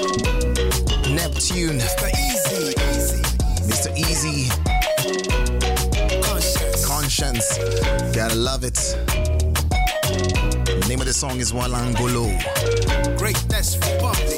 Neptune. Mr. Easy. Conscience. Gotta love it. The name of the song is Walangolo. Greatness Republic.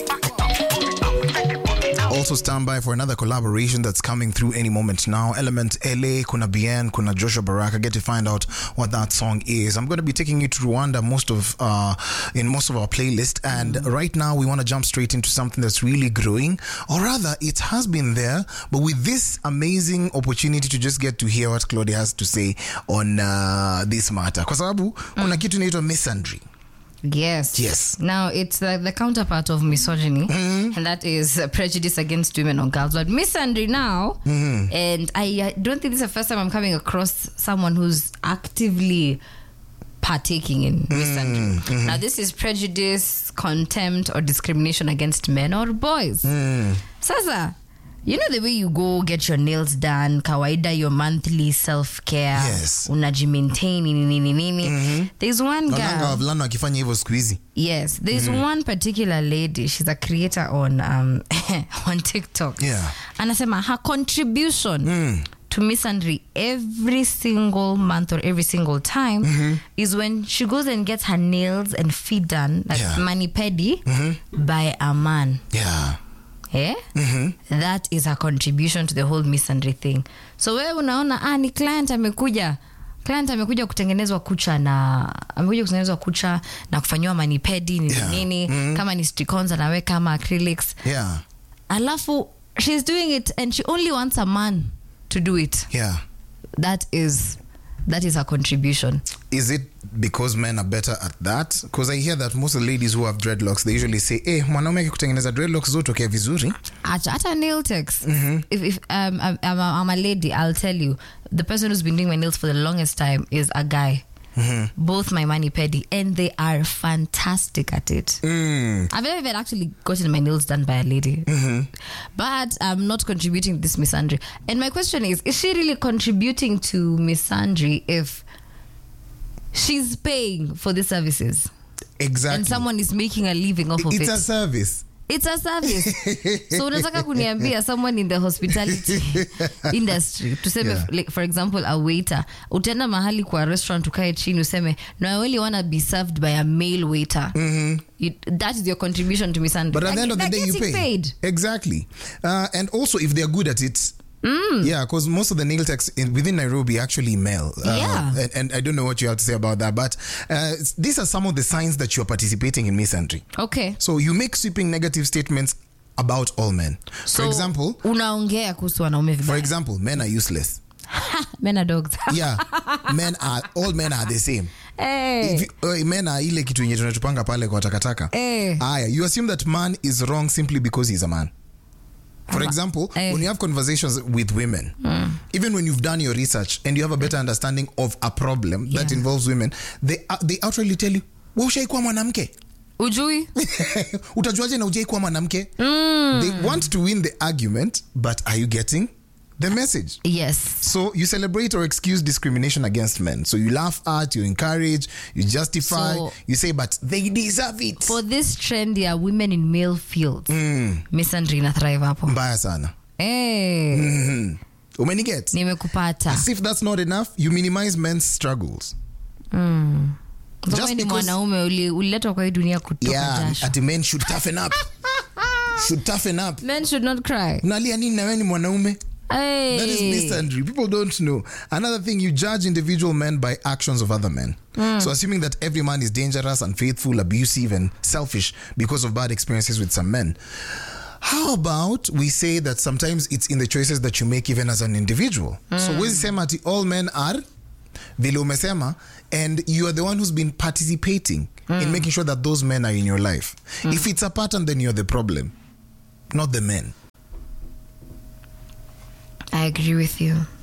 Also stand by for another collaboration that's coming through any moment now. Element LA, kuna Bien, kuna Joshua Baraka. Get to find out what that song is. I'm going to be taking you to Rwanda in most of our playlist, and right now we want to jump straight into something that's really growing, or rather it has been there, but with this amazing opportunity to just get to hear what Claudia has to say on this matter. Kwa sababu kuna kitu inaitwa misandry. Yes. Now, it's the counterpart of misogyny, and that is prejudice against women or girls. But misandry now, and I don't think this is the first time I'm coming across someone who's actively partaking in misandry. Now, this is prejudice, contempt, or discrimination against men or boys. Sasa, you know the way you go get your nails done, kawaida, your monthly self-care, yes, unajimaintain, nini. There's one girl. Yes, there's one particular lady. She's a creator on TikTok. Yeah. Anasema her contribution to misandry every single month or every single time is when she goes and gets her nails and feet done, like mani-pedi, by a man. Yeah. Yeah? That is her contribution to the whole misandry thing. So wewe unaona ni client amekuja kutengenezwa kucha na kufanywa manipedi nini kama ni stick-ons anaweka kama acrylics. Yeah. Alafu she's doing it and she only wants a man to do it. Yeah. That is her contribution. Is it because men are better at that? Because I hear that most of the ladies who have dreadlocks, they usually say, mwanaume akikutengeneza dreadlocks zote vizuri. Hata nail techs. If I'm a lady, I'll tell you, the person who's been doing my nails for the longest time is a guy. Both my mani-pedi, and they are fantastic at it. I've never even actually gotten my nails done by a lady, but I'm not contributing to this misandry. And my question is she really contributing to misandry if she's paying for the services? Exactly. And someone is making a living off of it. It's a service. It's a service. So unataka kuniambia someone in the hospitality industry, tuseme, like, for example, a waiter, utenda mahali kwa restaurant ukae chini useme, no, I only want to be served by a male waiter. That is your contribution to misandry. But at the end of the day, you pay. Paid. Exactly. And also, if they're good at it, yeah, because most of the nail techs within Nairobi actually male. And I don't know what you have to say about that, but these are some of the signs that you are participating in misandry. Okay. So you make sweeping negative statements about all men. So, for example, unaongea kuhusu wanaume vibaya. For example, men are useless. Men are dogs. Yeah. All men are the same. Hey. Men are ile kitu yenye tunatupanga pale kwa takataka. You assume that man is wrong simply because he's a man. For example, when you have conversations with women, even when you've done your research and you have a better understanding of a problem that involves women, they outrightly tell you, wewe ushaikuwa mwanamke? Ujui? Utajuaje na hujaikuwa mwanamke? They want to win the argument, but are you getting the message? Yes. So you celebrate or excuse discrimination against men. So you laugh at, you encourage, you justify, you say, but they deserve it. For this trend, women in male fields, misandry na thrive hapo. Mbaya sana. Umeniget? Nimekupata. As if that's not enough, you minimize men's struggles. Just because mwanaume uliletwa kwa hii dunia kutoka jasho. Ati men should toughen up. Men should not cry. Unalia nini na wewe ni mwanaume? That is misandry. People don't know. Another thing, you judge individual men by actions of other men. So assuming that every man is dangerous, unfaithful, abusive, and selfish because of bad experiences with some men. How about we say that sometimes it's in the choices that you make even as an individual? So wezi sema ati all men are vile umesema, and you are the one who's been participating in making sure that those men are in your life. If it's a pattern, then you're the problem, not the men. I agree with you.